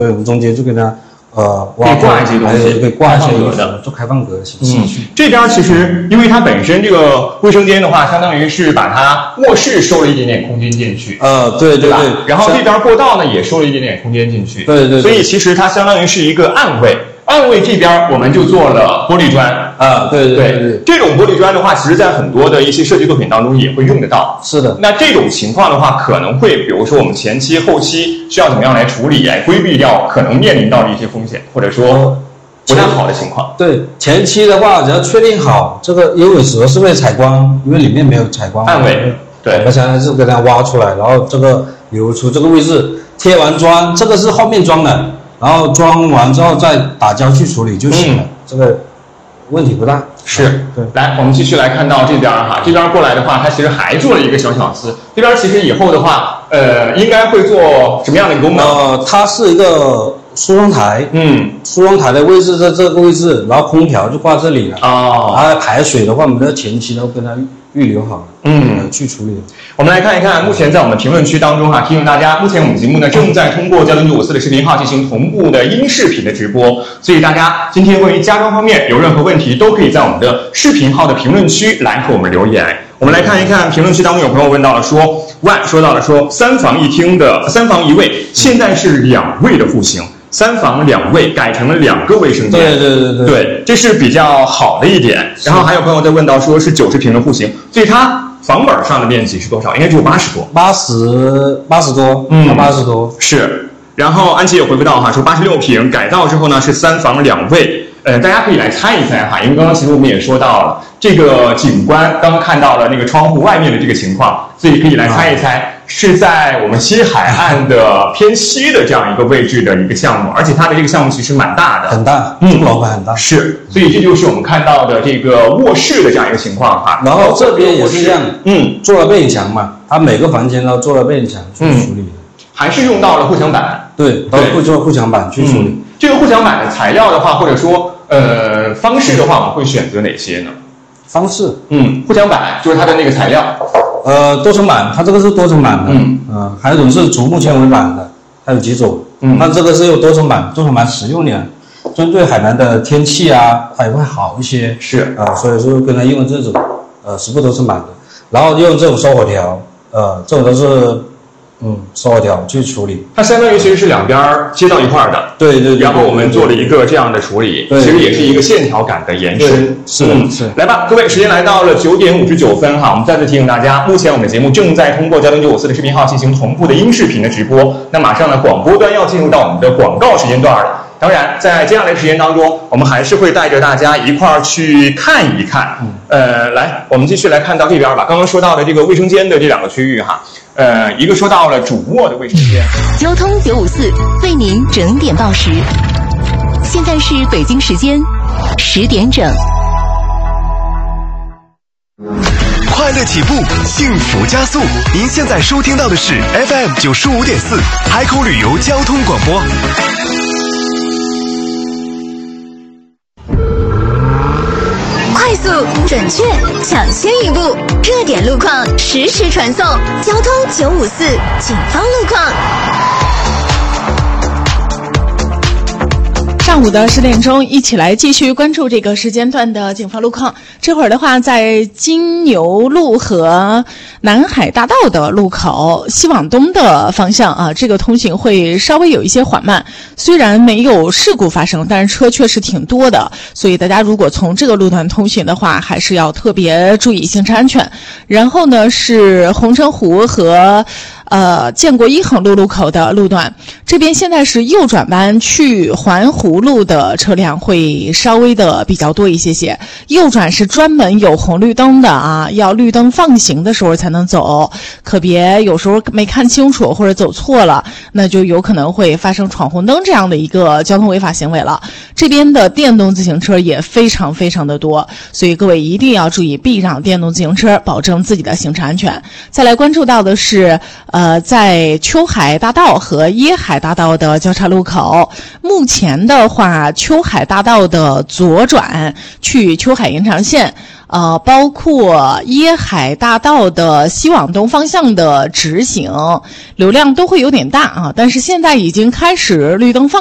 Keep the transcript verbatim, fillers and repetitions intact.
所以我们中间就给它呃挖挂一些东西， 可以挂一些油的，做开放格的形式。 嗯，这边其实因为它本身这个卫生间的话，相当于是把它卧室收了一点点空间进去。 呃，对对 对, 对。 然后这边过道呢也收了一点点空间进去。 对 对, 对。 所以其实它相当于是一个暗卫。暗卫这边我们就做了玻璃砖啊，对对 对, 对, 对，这种玻璃砖的话，其实在很多的一些设计作品当中也会用得到。 是的， 那这种情况的话，可能会比如说我们前期、后期需要怎么样来处理，来规避掉可能面临到的一些风险，或者说不太好的情况。 对，前期的话，只要确定好这个，因为有时候是会采光，因为里面没有采光， 暗卫，对， 我想是给它挖出来，然后这个留出这个位置，贴完砖，这个是后面装的。然后装完之后再打胶去处理就行了，嗯、这个问题不大。 是， 对。 来，我们继续来看到这边哈，这边过来的话，它其实还做了一个小巧思。这边其实以后的话，呃，应该会做什么样的一个功能？ 呃，它是一个梳妆台， 嗯， 梳妆台的位置在这个位置，然后空调就挂这里了。 哦。 然后排水的话，我们在前期都跟它预留好了， 嗯， 去处理。 我们来看一看，目前在我们评论区当中哈，提醒大家，目前我们节目呢正在通过交通九五四的视频号进行同步的音视频的直播，所以大家今天关于家装方面有任何问题，都可以在我们的视频号的评论区来和我们留言。我们来看一看评论区当中有朋友问到了说，万说到了说三房一厅的三房一卫，现在是两卫的户型。三房两卫改成了两个卫生间， 对对对对， 对，这是比较好的一点。然后还有朋友在问到说是九十平的户型，所以它房本上的面积是多少？应该只有八十多， 八十八十多，嗯，八十多是。然后安琪也回复到哈，说八十六平改造之后呢是三房两卫，呃，大家可以来猜一猜哈，因为刚刚其实我们也说到了这个景观，刚刚看到了那个窗户外面的这个情况，所以可以来猜一猜。啊是在我们西海岸的偏西的这样一个位置的一个项目，而且它的这个项目其实蛮大的， 很大，嗯，楼盘很大， 是，所以这就是我们看到的这个卧室的这样一个情况哈。 然后这边也是这样， 嗯， 做了背景墙嘛，它每个房间都做了背景墙去处理的， 嗯、还是用到了护墙板， 对，都会做护墙板去处理。 嗯、这个护墙板的材料的话，或者说呃方式的话，我们会选择哪些呢？ 方式， 嗯，护墙板就是它的那个材料。 呃，多层板，它这个是多层板的， 嗯， 呃，还有一种是竹木纤维板的，还有几种，嗯，它这个是用多层板，多层板使用的，针对海南的天气啊，它也会好一些， 是啊、呃，所以说跟它用这种，呃，十步多层板的，然后用这种收火条，呃，这种都是，嗯，收火条去处理， 它相当于其实是两边接到一块的， 对 对, 对, 对， 然后我们做了一个这样的处理， 对对对其实也是一个线条感的延伸， 是的， 嗯， 是。 来吧，各位，时间来到了九点五十九分哈，我们再次提醒大家，目前我们的节目正在通过交通九五四的视频号进行同步的音视频的直播，那马上呢，广播端要进入到我们的广告时间段了。当然，在接下来的时间当中，我们还是会带着大家一块儿去看一看。嗯、呃，来，我们继续来看到这边吧。刚刚说到的这个卫生间的这两个区域哈，呃，一个说到了主卧的卫生间。 交通九五四为您整点报时，现在是北京时间十点整。 快乐起步，幸福加速。您现在收听到的是 F M 九十五点四海口旅游交通广播。 快速、准确、抢先一步，热点路况实时传送。交通九五四警方路况。 上午的十点钟，一起来继续关注这个时间段的警方路况。这会儿的话，在金牛路和南海大道的路口西往东的方向啊，这个通行会稍微有一些缓慢。虽然没有事故发生，但是车确实挺多的，所以大家如果从这个路段通行的话，还是要特别注意行车安全。然后呢，是红城湖和呃，建国一横路路口的路段，这边现在是右转弯去环湖路的车辆会稍微的比较多一些些。右转是专门有红绿灯的啊，要绿灯放行的时候才能走，可别有时候没看清楚或者走错了，那就有可能会发生闯红灯这样的一个交通违法行为了。这边的电动自行车也非常非常的多，所以各位一定要注意避让电动自行车，保证自己的行车安全。再来关注到的是呃呃，在秋海大道和椰海大道的交叉路口，目前的话，秋海大道的左转去秋海延长线，呃，包括椰海大道的西往东方向的直行，流量都会有点大啊，但是现在已经开始绿灯放